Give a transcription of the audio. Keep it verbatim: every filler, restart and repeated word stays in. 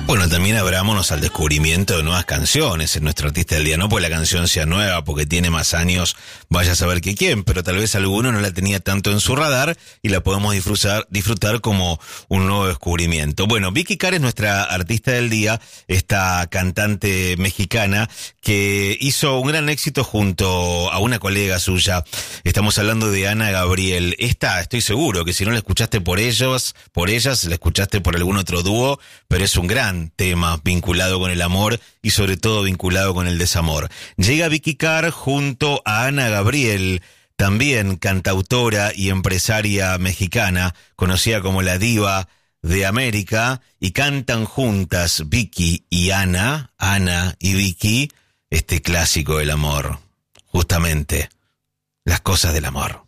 Bueno, también abrámonos al descubrimiento de nuevas canciones en nuestro artista del día. No porque la canción sea nueva, porque tiene más años, vaya a saber que quién, pero tal vez alguno no la tenía tanto en su radar y la podemos disfrutar, disfrutar como un nuevo descubrimiento. Bueno, Vicky Carr es nuestra artista del día, esta cantante mexicana que hizo un gran éxito junto a una colega suya. Estamos hablando de Ana Gabriel. Esta, estoy seguro que si no la escuchaste por ellos, por ellas, la escuchaste por algún otro dúo, pero es un gran tema vinculado con el amor y sobre todo vinculado con el desamor. Llega Vicky Carr junto a Ana Gabriel, también cantautora y empresaria mexicana, conocida como la diva de América, y cantan juntas Vicky y Ana, Ana y Vicky, este clásico del amor, justamente, las cosas del amor.